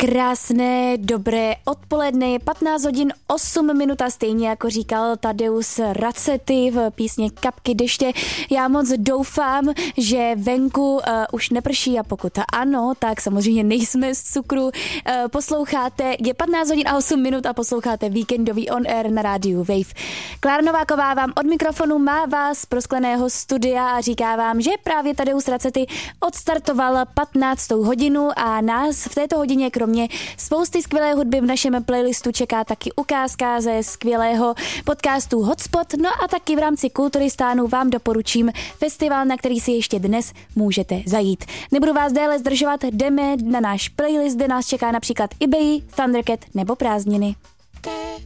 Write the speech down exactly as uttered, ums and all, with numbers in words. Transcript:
Krásné, dobré odpoledne, je patnáct hodin osm minut a stejně jako říkal Tadeus Racety v písně Kapky deště. Já moc doufám, že venku uh, už neprší a pokud ano, tak samozřejmě nejsme z cukru. Uh, posloucháte, je patnáct hodin a osm minut a posloucháte víkendový on air na rádiu Wave. Klára Nováková vám od mikrofonu má vás z proskleného studia a říká vám, že právě Tadeus Racety odstartoval patnáctou hodinu a nás v této hodině kromě spousty skvělé hudby v našem playlistu čeká taky ukázka ze skvělého podcastu Hotspot, no a taky v rámci Kulturistánu vám doporučím festival, na který si ještě dnes můžete zajít. Nebudu vás déle zdržovat, jdeme na náš playlist, kde nás čeká například eBay, Thundercat nebo Prázdniny.